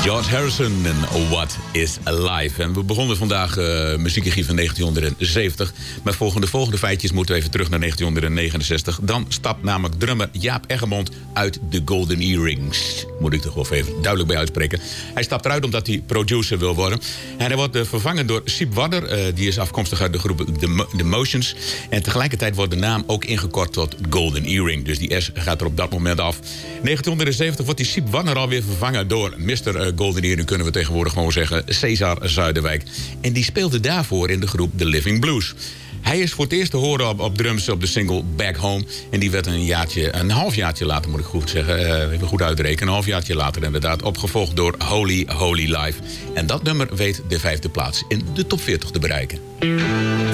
George Harrison en What is Alive. En we begonnen vandaag muziekarchief van 1970. Maar volgende feitjes moeten we even terug naar 1969. Dan stapt namelijk drummer Jaap Eggermond uit de Golden Earrings. Moet ik toch wel even duidelijk bij uitspreken. Hij stapt eruit omdat hij producer wil worden. En hij wordt vervangen door Siep Wadder. Die is afkomstig uit de groep The Motions. En tegelijkertijd wordt de naam ook ingekort tot Golden Earring. Dus die S gaat er op dat moment af. 1970 wordt die Siep Wadder alweer vervangen door Mr. Golden Earring, kunnen we tegenwoordig gewoon zeggen, Cesar Zuiderwijk. En die speelde daarvoor in de groep The Living Blues. Hij is voor het eerst te horen op drums op de single Back Home. En die werd een halfjaartje later, moet ik goed zeggen, even goed uitrekenen, een halfjaartje later inderdaad, opgevolgd door Holy Holy Life. En dat nummer weet de 5e plaats in de top 40 te bereiken.